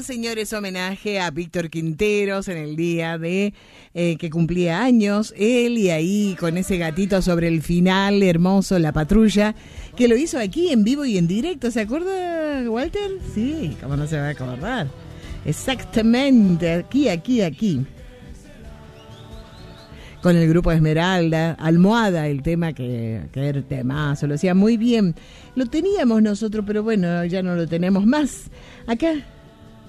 señores, homenaje a Víctor Quinteros en el día de que cumplía años. Él y ahí con ese gatito sobre el final, hermoso, La Patrulla, que lo hizo aquí en vivo y en directo. ¿Se acuerda, Walter? Sí, ¿cómo no se va a acordar? Exactamente, aquí. Con el grupo Esmeralda, Almohada, el tema que era temazo, lo hacía muy bien. Lo teníamos nosotros, pero bueno, ya no lo tenemos más. Acá